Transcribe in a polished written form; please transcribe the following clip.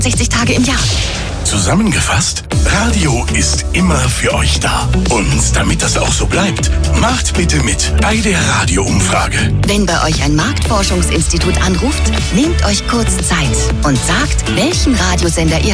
60 Tage im Jahr. Zusammengefasst, Radio ist immer für euch da. Und damit das auch so bleibt, macht bitte mit bei der Radio-Umfrage. Wenn bei euch ein Marktforschungsinstitut anruft, nehmt euch kurz Zeit und sagt, welchen Radiosender ihr